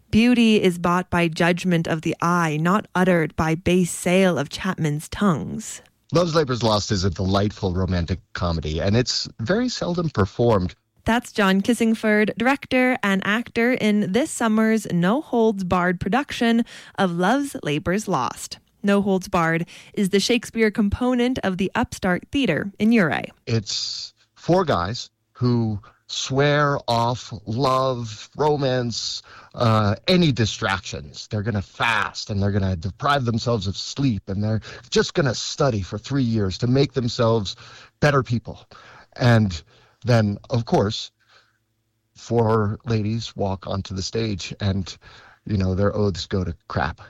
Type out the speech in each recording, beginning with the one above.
Beauty is bought by judgment of the eye, not uttered by base sale of chapmen's tongues. Love's Labour's Lost is a delightful romantic comedy, and it's very seldom performed. That's John Kissingford, director and actor in this summer's No Holds Barred production of Love's Labour's Lost. No Holds Barred is the Shakespeare component of the Upstart Theatre in Uri. It's four guys who swear off love, romance, any distractions. They're going to fast and they're going to deprive themselves of sleep and they're just going to study for 3 years to make themselves better people. And then, of course, four ladies walk onto the stage and, their oaths go to crap.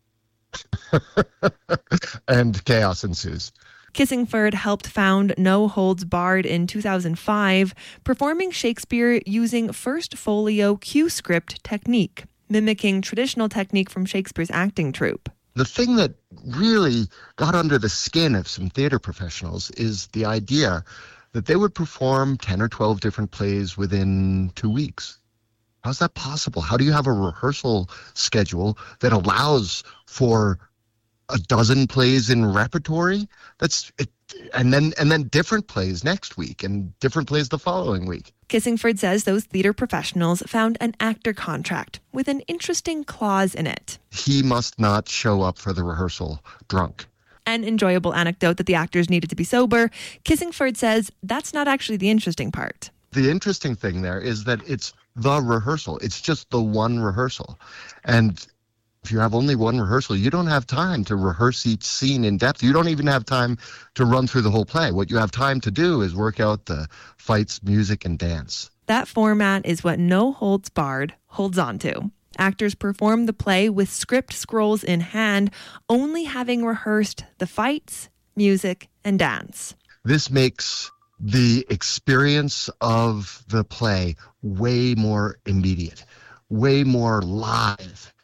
And chaos ensues. Kissingford helped found No Holds Barred in 2005, performing Shakespeare using first folio cue script technique, mimicking traditional technique from Shakespeare's acting troupe. The thing that really got under the skin of some theater professionals is the idea that they would perform 10 or 12 different plays within 2 weeks. How's that possible? How do you have a rehearsal schedule that allows for a dozen plays in repertory? That's it, and then different plays next week and different plays the following week. Kissingford says those theater professionals found an actor contract with an interesting clause in it. He must not show up for the rehearsal drunk. An enjoyable anecdote that the actors needed to be sober. Kissingford says that's not actually the interesting part. The interesting thing there is that it's the rehearsal. It's just the one rehearsal. And if you have only one rehearsal, you don't have time to rehearse each scene in depth. You don't even have time to run through the whole play. What you have time to do is work out the fights, music, and dance. That format is what No Holds Barred holds on to. Actors perform the play with script scrolls in hand, only having rehearsed the fights, music, and dance. This makes the experience of the play way more immediate, way more live.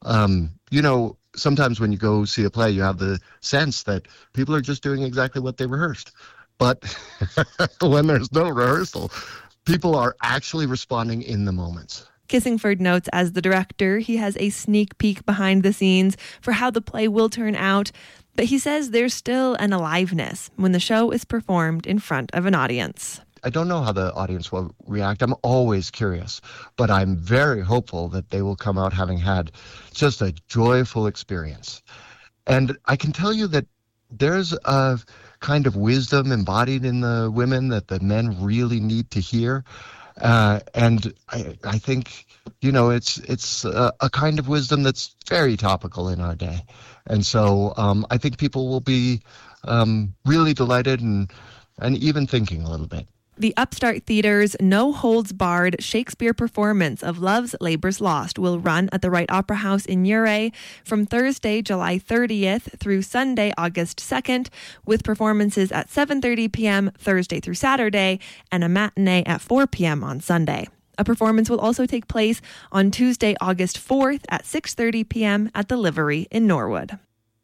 Sometimes when you go see a play, you have the sense that people are just doing exactly what they rehearsed. But when there's no rehearsal, people are actually responding in the moments. Kissingford notes as the director, he has a sneak peek behind the scenes for how the play will turn out, but he says there's still an aliveness when the show is performed in front of an audience. I don't know how the audience will react. I'm always curious, but I'm very hopeful that they will come out having had just a joyful experience. And I can tell you that there's a kind of wisdom embodied in the women that the men really need to hear. And I think, it's a kind of wisdom that's very topical in our day. And so I think people will be really delighted and even thinking a little bit. The Upstart Theatre's No Holds Barred Shakespeare performance of Love's Labour's Lost will run at the Wright Opera House in Uri from Thursday, July 30th through Sunday, August 2nd, with performances at 7:30 p.m. Thursday through Saturday and a matinee at 4 p.m. on Sunday. A performance will also take place on Tuesday, August 4th at 6:30 p.m. at the Livery in Norwood.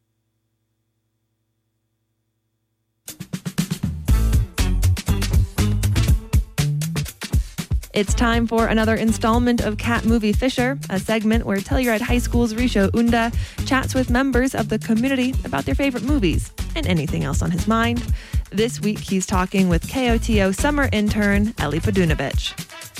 It's time for another installment of Cat Movie Fisher, a segment where Telluride High School's Risho Unda chats with members of the community about their favorite movies and anything else on his mind. This week, he's talking with KOTO summer intern Ellie Padunovich.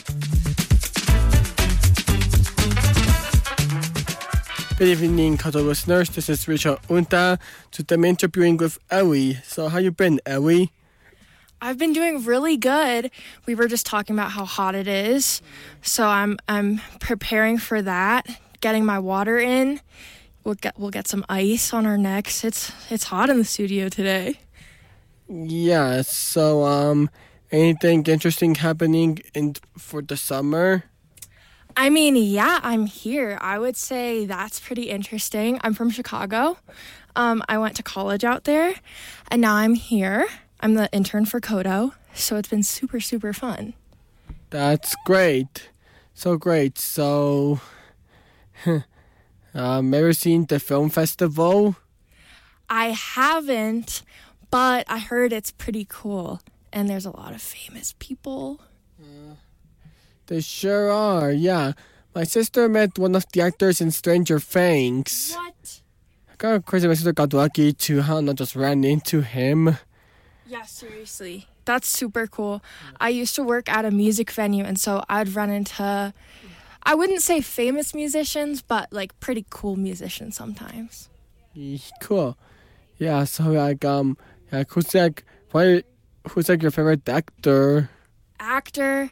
Good evening, KOTO listeners. This is Risho Unda. Today I'm interviewing with Ellie. So how you been, Ellie? I've been doing really good. We were just talking about how hot it is. So I'm preparing for that, getting my water in. We'll get some ice on our necks. It's hot in the studio today. Yeah, so anything interesting happening for the summer? I mean, yeah, I'm here. I would say that's pretty interesting. I'm from Chicago. I went to college out there, and now I'm here. I'm the intern for KOTO, so it's been super, super fun. That's great. So great. So, ever seen the film festival? I haven't, but I heard it's pretty cool, and there's a lot of famous people. They sure are, yeah. My sister met one of the actors in Stranger Things. What? Kind of crazy. My sister got lucky to not just ran into him. Yeah, seriously. That's super cool. I used to work at a music venue, and so I'd run into, I wouldn't say famous musicians, but like pretty cool musicians sometimes. Cool. Yeah, so like who's your favorite actor? Actor?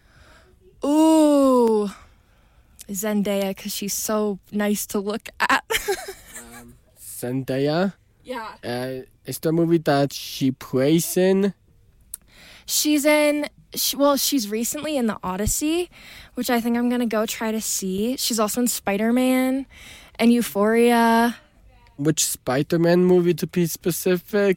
Ooh. Zendaya, because she's so nice to look at. Zendaya? Yeah. Is the movie that she plays in? She's recently in The Odyssey, which I think I'm going to go try to see. She's also in Spider-Man and Euphoria. Which Spider-Man movie to be specific?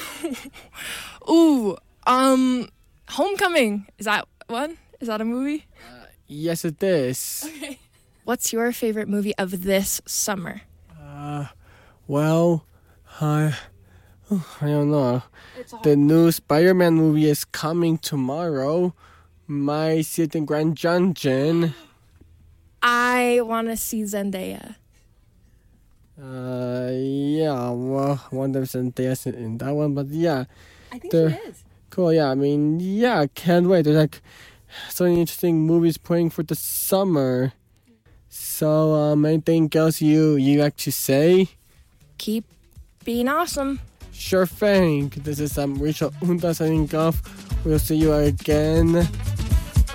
Ooh, Homecoming. Is that one? Is that a movie? Yes, it is. Okay. What's your favorite movie of this summer? Well, I don't know. The new Spider-Man movie is coming tomorrow. Might see it in Grand Junction. I want to see Zendaya. Yeah, well, I wonder if Zendaya's in that one, but yeah. I think she is. Cool, yeah, I mean, yeah, can't wait. There's like so many interesting movies playing for the summer. So, anything else you like to say? Keep being awesome. Sure thing. This is Rachel Unta signing off. We'll see you again